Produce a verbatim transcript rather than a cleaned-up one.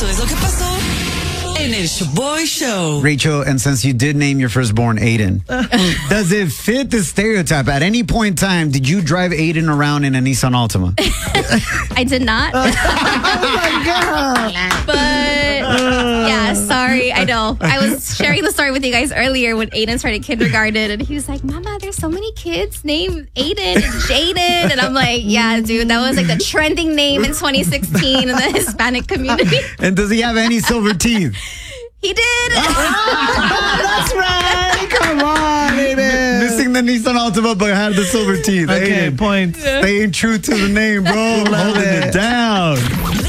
Esto es lo que pasó en el Shaboy Show. Rachel, and since you did name your firstborn Aiden, does it fit the stereotype? At any point in time, did you drive Aiden around in a Nissan Altima? I did not. Oh my God. But yeah, sorry. I know. I was sharing the story with you guys earlier when Aiden started kindergarten, and he was like, Mama, there's so many kids named Aiden and Jaden. And I'm like, yeah, dude, that was like the trending name in twenty sixteen in the Hispanic community. And does he have any silver teeth? He did. That's right. Come on, Aiden. Missing the Nissan Altima, but had the silver teeth. Okay, Aiden, points. staying true to the name, bro. Holding it down.